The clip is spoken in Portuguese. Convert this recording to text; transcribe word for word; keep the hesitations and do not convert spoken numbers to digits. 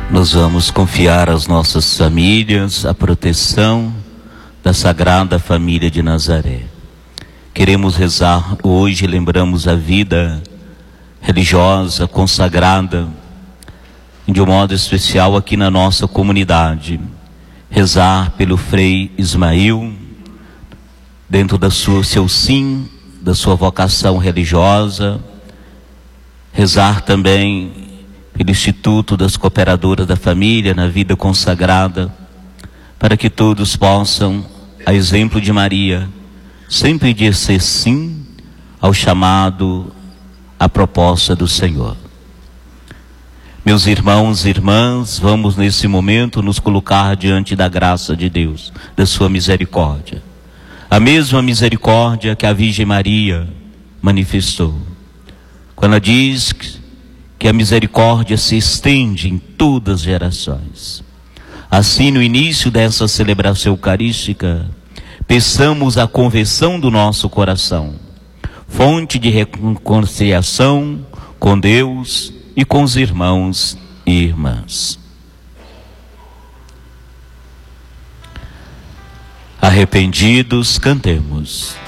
Nós vamos confiar às nossas famílias a proteção da Sagrada Família de Nazaré. Queremos rezar hoje, lembramos a vida religiosa, consagrada, de um modo especial aqui na nossa comunidade. Rezar pelo Frei Ismael, dentro da sua, seu sim, da sua vocação religiosa. Rezar também pelo Instituto das Cooperadoras da Família, na vida consagrada, para que todos possam, a exemplo de Maria, sempre dizer sim ao chamado, à proposta do Senhor. Meus irmãos e irmãs, vamos nesse momento nos colocar diante da graça de Deus, da sua misericórdia. A mesma misericórdia que a Virgem Maria manifestou, quando ela diz que a misericórdia se estende em todas as gerações. Assim, no início dessa celebração eucarística, peçamos a conversão do nosso coração, fonte de reconciliação com Deus e com os irmãos e irmãs. Arrependidos, cantemos.